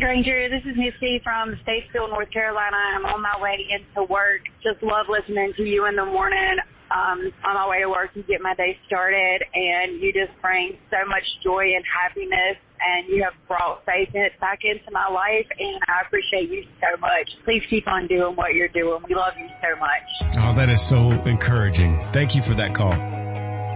Granger, this is Misty from Statesville, North Carolina. I'm on my way into work. Just love listening to you in the morning. On my way to work to get my day started, and you just bring so much joy and happiness, and you have brought faith back into my life, and I appreciate you so much. Please keep on doing what you're doing. We love you so much. Oh, that is so encouraging. Thank you for that call.